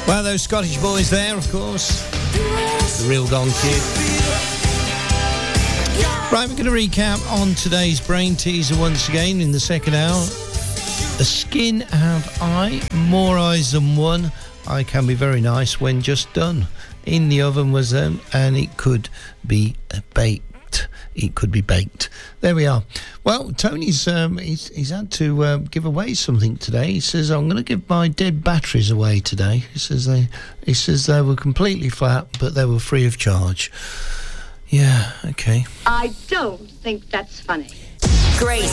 Well, those Scottish boys there, of course. The Real Gone Kid. Right, we're going to recap on today's brain teaser once again in the second hour. A skin have I, more eyes than one. I can be very nice when just done. In the oven was and it could be baked. It could be baked. There we are. Well, Tony's he's had to give away something today. He says, I'm going to give my dead batteries away today. He says they were completely flat, but they were free of charge. Yeah, okay. I don't think that's funny. Grace